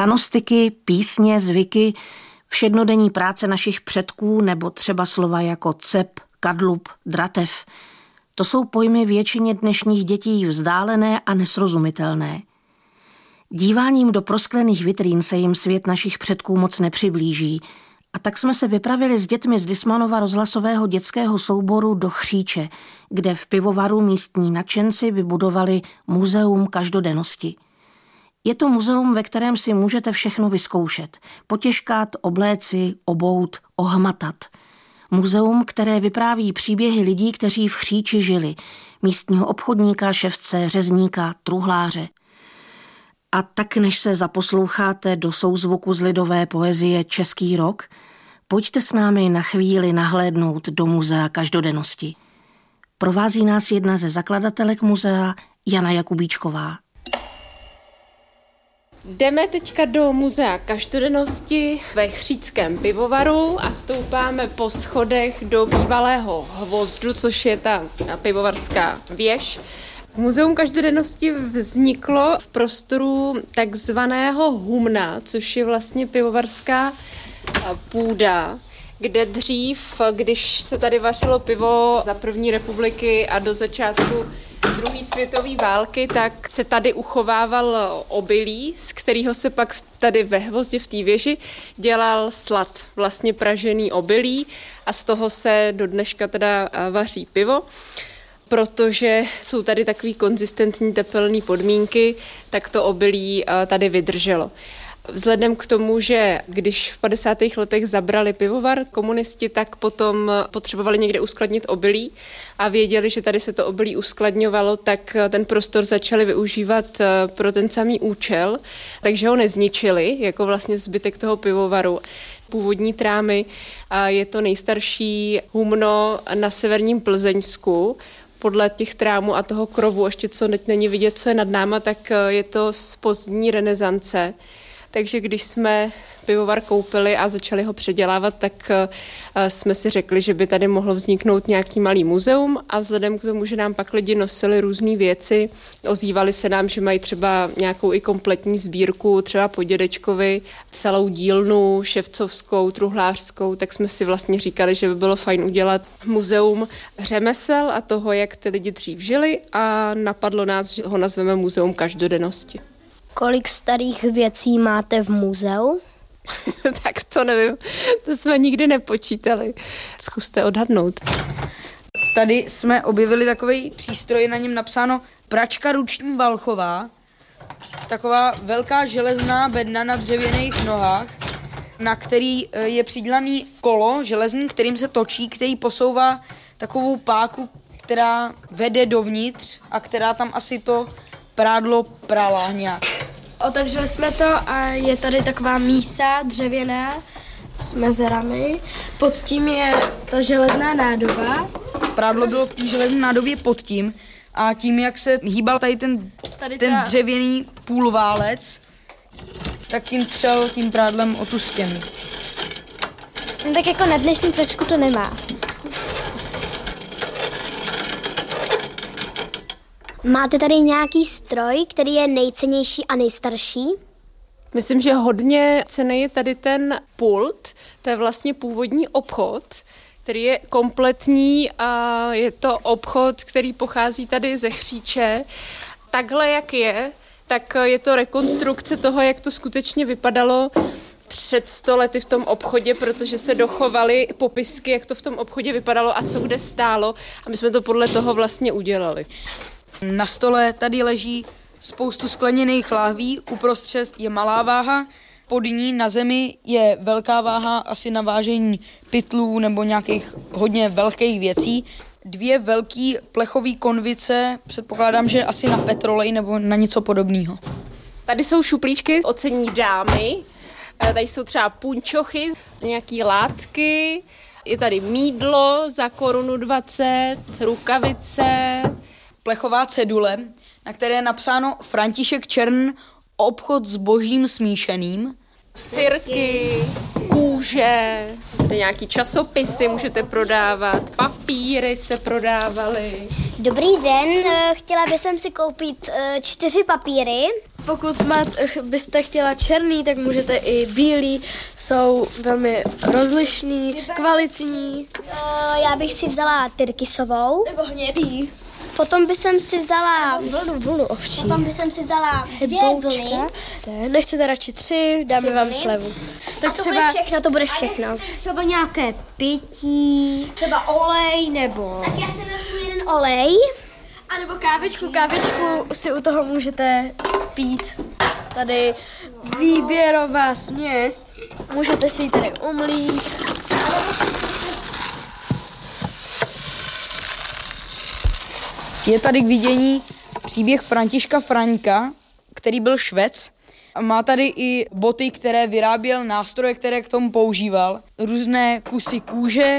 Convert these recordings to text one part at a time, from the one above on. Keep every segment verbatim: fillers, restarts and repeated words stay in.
pranostiky, písně, zvyky, všednodenní práce našich předků nebo třeba slova jako cep, kadlub, dratev. To jsou pojmy většině dnešních dětí vzdálené a nesrozumitelné. Díváním do prosklených vitrín se jim svět našich předků moc nepřiblíží, a tak jsme se vypravili s dětmi z Dismanova rozhlasového dětského souboru do Chříče, kde v pivovaru místní nadšenci vybudovali muzeum každodennosti. Je to muzeum, ve kterém si můžete všechno vyzkoušet, potěžkat, obléci, obout, ohmatat. Muzeum, které vypráví příběhy lidí, kteří v Chříči žili, místního obchodníka, ševce, řezníka, truhláře. A tak, než se zaposloucháte do souzvuku z lidové poezie Český rok, pojďte s námi na chvíli nahlédnout do muzea každodennosti. Provází nás jedna ze zakladatelek muzea, Jana Jakubíčková. Jdeme teďka do muzea každodennosti ve Chříčském pivovaru a stoupáme po schodech do bývalého Hvozdu, což je ta pivovarská věž. Muzeum každodennosti vzniklo v prostoru takzvaného humna, což je vlastně pivovarská půda, kde dřív, když se tady vařilo pivo za první republiky a do začátku druhé světové války, tak se tady uchovával obilí, z kterého se pak tady ve Hvozdě v té věži dělal slad, vlastně pražený obilí, a z toho se do dneška teda vaří pivo. Protože jsou tady takový konzistentní tepelné podmínky, tak to obilí tady vydrželo. Vzhledem k tomu, že když v padesátých letech zabrali pivovar komunisti, tak potom potřebovali někde uskladnit obilí a věděli, že tady se to obilí uskladňovalo, tak ten prostor začali využívat pro ten samý účel, takže ho nezničili, jako vlastně zbytek toho pivovaru. Původní trámy, je to nejstarší humno na severním Plzeňsku. Podle těch trámů a toho krovu, ještě co teď není vidět, co je nad náma, tak je to z pozdní renesance. Takže když jsme pivovar koupili a začali ho předělávat, tak jsme si řekli, že by tady mohlo vzniknout nějaký malý muzeum, a vzhledem k tomu, že nám pak lidi nosili různé věci, ozývali se nám, že mají třeba nějakou i kompletní sbírku, třeba po dědečkovi, celou dílnu ševcovskou, truhlářskou, tak jsme si vlastně říkali, že by bylo fajn udělat muzeum řemesel a toho, jak ty lidi dřív žili, a napadlo nás, že ho nazveme Muzeum každodennosti. Kolik starých věcí máte v muzeu? Tak to nevím, to jsme nikdy nepočítali. Zkuste odhadnout. Tady jsme objevili takový přístroj, na něm napsáno pračka ruční Valchová. Taková velká železná bedna na dřevěných nohách, na který je přidělaný kolo železný, kterým se točí, který posouvá takovou páku, která vede dovnitř a která tam asi to prádlo prala nějak. Otevřeli jsme to a je tady taková mísa dřevěná s mezerami. Pod tím je ta železná nádoba. Prádlo bylo v té železné nádobě pod tím a tím, jak se hýbal tady ten, tady ten ta... dřevěný půlválec, tak tím třel tím prádlem o tu stěnu. No, tak jako na dnešní pračku to nemá. Máte tady nějaký stroj, který je nejcennější a nejstarší? Myslím, že hodně cenný je tady ten pult, to je vlastně původní obchod, který je kompletní a je to obchod, který pochází tady ze Chříče. Takhle, jak je, tak je to rekonstrukce toho, jak to skutečně vypadalo před sto lety v tom obchodě, protože se dochovaly popisky, jak to v tom obchodě vypadalo a co kde stálo, a my jsme to podle toho vlastně udělali. Na stole tady leží spoustu skleněných láhví, uprostřed je malá váha, pod ní na zemi je velká váha asi na vážení pytlů nebo nějakých hodně velkých věcí. Dvě velký plechový konvice, předpokládám, že asi na petrolej nebo na něco podobného. Tady jsou šuplíčky ocení dámy, tady jsou třeba punčochy, nějaký látky, je tady mýdlo za korunu dvacet, rukavice, plechová cedule, na které je napsáno František Čern, obchod s božím smíšeným. Sirky, kůže, nějaký časopisy můžete prodávat, papíry se prodávaly. Dobrý den, chtěla bych si koupit čtyři papíry. Pokud máte, byste chtěla černý, tak můžete i bílý. Jsou velmi rozlišný, kvalitní. Uh, já bych si vzala tyrkysovou. Nebo hnědý. Potom bych si vzala Vlnu, vlnu ovčí. Potom bych si vzala dvě vlny. Ne, nechcete radši tři, dáme Tři vám vlny. slevu. Tak to třeba, bude všechno, to bude všechno. Třeba nějaké pití, třeba olej nebo... Tak já si vezmu jeden olej. A nebo kávičku, kávičku si u toho můžete pít. Tady výběrová směs, můžete si ji tady umlít. Je tady k vidění příběh Františka Fraňka, který byl Švec. Má tady i boty, které vyráběl, nástroje, které k tomu používal. Různé kusy kůže.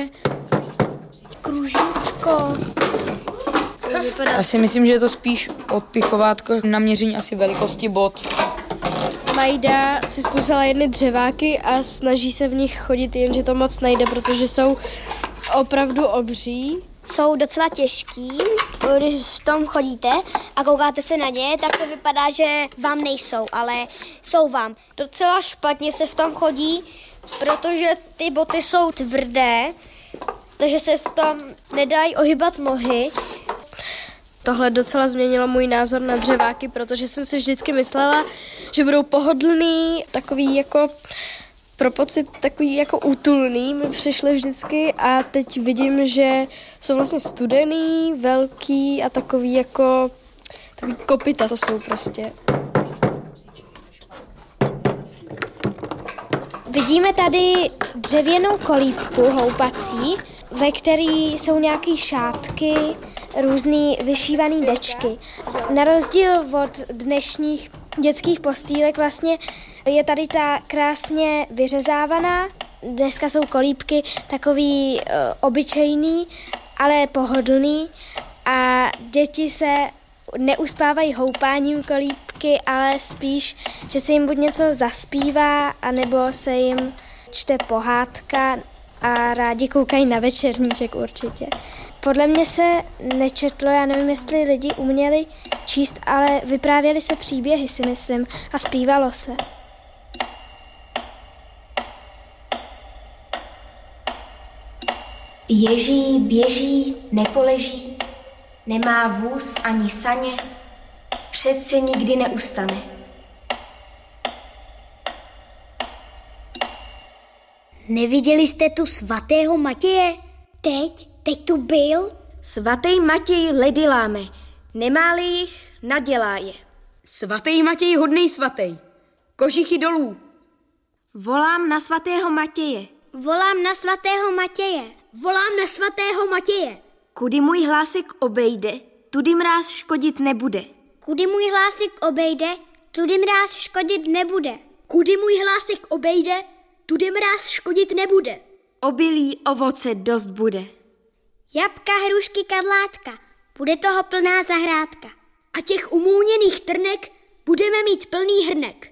Kružítko. Já si myslím, že je to spíš odpichovátko na měření asi velikosti bot. Majda si zkusila jedny dřeváky a snaží se v nich chodit, jenže to moc nejde, protože jsou opravdu obří. Jsou docela těžký, když v tom chodíte a koukáte se na ně, tak to vypadá, že vám nejsou, ale jsou vám. Docela špatně se v tom chodí, protože ty boty jsou tvrdé, takže se v tom nedají ohybat nohy. Tohle docela změnilo můj názor na dřeváky, protože jsem si vždycky myslela, že budou pohodlný, takový jako pro pocit takový jako útulný mi přišly vždycky a teď vidím, že jsou vlastně studený, velký a takový jako takový kopyta to jsou prostě. Vidíme tady dřevěnou kolíbku houpací, ve které jsou nějaké šátky, různý vyšívaný dečky. Na rozdíl od dnešních dětských postýlek vlastně je tady ta krásně vyřezávaná. Dneska jsou kolíbky takový uh, obyčejný, ale pohodlný a děti se neuspávají houpáním kolíbky, ale spíš, že se jim buď něco zaspívá, anebo se jim čte pohádka a rádi koukají na večerníček určitě. Podle mě se nečetlo, já nevím, jestli lidi uměli číst, ale vyprávěly se příběhy, si myslím, a zpívalo se. Ježí, běží, nepoleží, nemá vůz ani saně, přece nikdy neustane. Neviděli jste tu svatého Matěje? Teď, teď tu byl? Svatý Matěj ledy láme, nemá-li jich, nadělá je. Svatý Matěj, hodnej svatý, kožichy dolů. Volám na svatého Matěje, Volám na svatého Matěje. Volám na svatého Matěje. kudy můj hlásek obejde, tudy mráz škodit nebude. Kudy můj hlásek obejde, tudy mráz škodit nebude. Kudy můj hlásek obejde, tudy mráz škodit nebude. Obilí ovoce dost bude. Jabka, hrušky, kadlátka, bude toho plná zahrádka. A těch umůněných trnek budeme mít plný hrnek.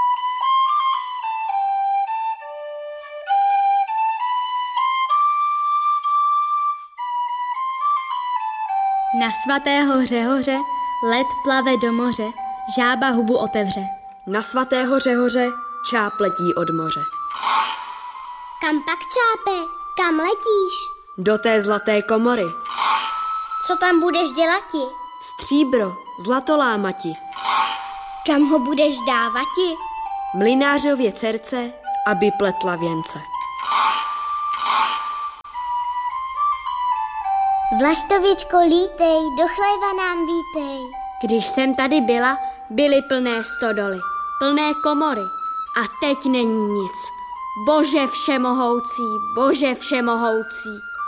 Na svatého Řehoře led plave do moře, žába hubu otevře. Na svatého Řehoře čáp letí od moře. Kam pak, čápe? Kam letíš? Do té zlaté komory. Co tam budeš dělati? Stříbro, zlatolámati. Kam ho budeš dávati? Mlynářově dcerce, aby pletla věnce. Vlaštovičko, lítej, do chléva nám vítej. Když jsem tady byla, byly plné stodoly, plné komory a teď není nic. Bože všemohoucí, Bože všemohoucí.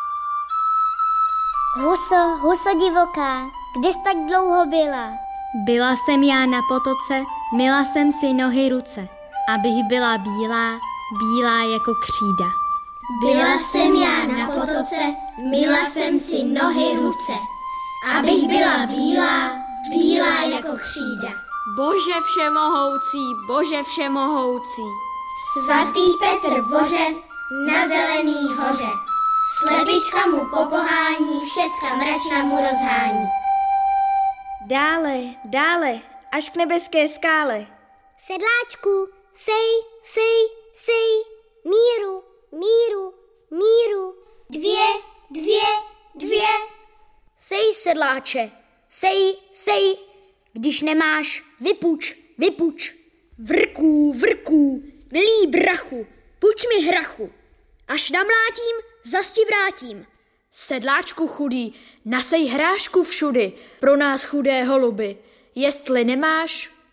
Huso, huso divoká, kde jsi tak dlouho byla? Byla jsem já na potoce, myla jsem si nohy ruce, abych byla bílá, bílá jako křída. Byla jsem já na potoce, myla jsem si nohy ruce, abych byla bílá, bílá jako křída. Bože všemohoucí, Bože všemohoucí. Svatý Petr voře na zelený hoře, slepička mu popohání, všecka mračna mu rozhání. Dále, dále, až k nebeské skále. Sedláčku, sej, sej, sej, míru, míru, míru. Dvě, dvě, dvě. Sej, sedláče, sej, sej. Když nemáš, vypuč, vypuč. Vrků, vrků, milý brachu, půjč mi hrachu. Až namlátím, zas ti vrátím. Sedláčku chudý, nasej hrášku všudy, pro nás chudé holuby. Jestli nemáš,